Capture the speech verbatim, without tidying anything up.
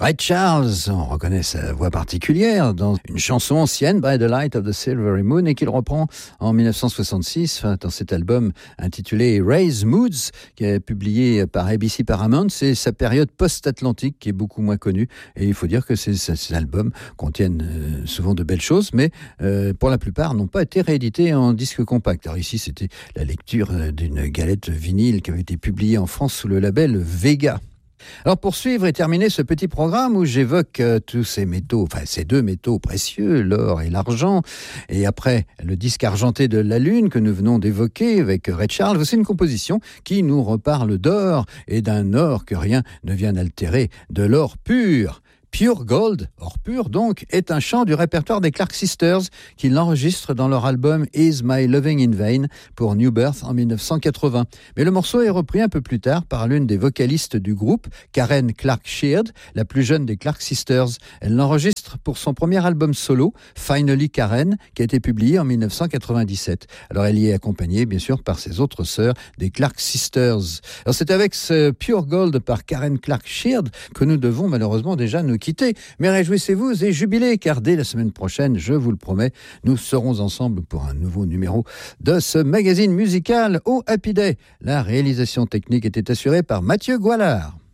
Ray Charles, on reconnaît sa voix particulière dans une chanson ancienne, By the Light of the Silvery Moon, et qu'il reprend en dix-neuf cent soixante-six dans cet album intitulé Ray's Moods, qui est publié par A B C Paramount. C'est sa période post-atlantique qui est beaucoup moins connue, et il faut dire que ces, ces albums contiennent euh, souvent de belles choses, mais euh, pour la plupart n'ont pas été réédités en disque compact. Alors ici, c'était la lecture d'une galette vinyle qui avait été publiée en France sous le label Vega. Alors pour suivre et terminer ce petit programme où j'évoque euh, tous ces métaux, enfin ces deux métaux précieux, l'or et l'argent, et après le disque argenté de la Lune que nous venons d'évoquer avec Ray Charles, c'est une composition qui nous reparle d'or et d'un or que rien ne vient altérer, de l'or pur. Pure Gold, or pur donc, est un chant du répertoire des Clark Sisters qui l'enregistrent dans leur album Is My Loving in Vain pour New Birth en dix-neuf cent quatre-vingts. Mais le morceau est repris un peu plus tard par l'une des vocalistes du groupe, Karen Clark Sheard, la plus jeune des Clark Sisters. Elle l'enregistre pour son premier album solo, Finally Karen, qui a été publié en dix-neuf cent quatre-vingt-dix-sept. Alors elle y est accompagnée bien sûr par ses autres sœurs des Clark Sisters. Alors c'est avec ce Pure Gold par Karen Clark Sheard que nous devons malheureusement déjà nous quitter. Mais réjouissez-vous et jubilez, car dès la semaine prochaine, je vous le promets, nous serons ensemble pour un nouveau numéro de ce magazine musical au Happy Day. La réalisation technique était assurée par Mathieu Goualard.